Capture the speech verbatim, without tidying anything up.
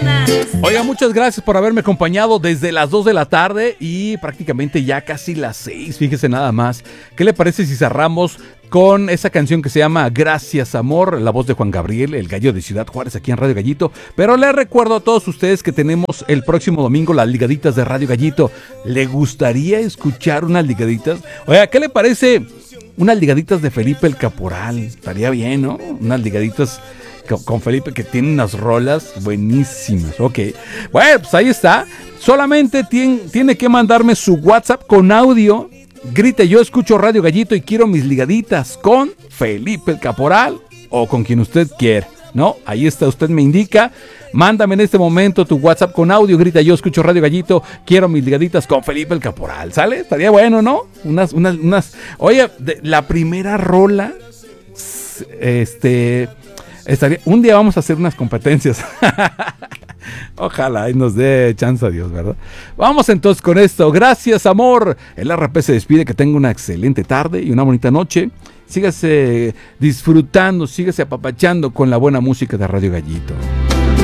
Oiga, muchas gracias por haberme acompañado desde las dos de la tarde y prácticamente ya casi las seis, fíjese nada más. ¿Qué le parece si cerramos con esa canción que se llama Gracias Amor, la voz de Juan Gabriel, el gallo de Ciudad Juárez aquí en Radio Gallito? Pero les recuerdo a todos ustedes que tenemos el próximo domingo las ligaditas de Radio Gallito. ¿Le gustaría escuchar unas ligaditas? Oiga, ¿qué le parece unas ligaditas de Felipe el Caporal? Estaría bien, ¿no? Unas ligaditas con Felipe, que tiene unas rolas buenísimas. Ok, bueno, pues ahí está. Solamente tiene, tiene que mandarme su WhatsApp con audio. Grite: yo escucho Radio Gallito y quiero mis ligaditas con Felipe el Caporal o con quien usted quiera, ¿no? Ahí está, usted me indica. Mándame en este momento tu WhatsApp con audio. Grita: yo escucho Radio Gallito, quiero mis ligaditas con Felipe el Caporal. ¿Sale? Estaría bueno, ¿no? Unas, unas, unas. Oye, de, la primera rola, este... Estaría, un día vamos a hacer unas competencias. Ojalá y nos dé chance a Dios, ¿verdad? Vamos entonces con esto. Gracias, amor. El R P se despide. Que tenga una excelente tarde y una bonita noche. Sígase disfrutando, sígase apapachando con la buena música de Radio Gallito.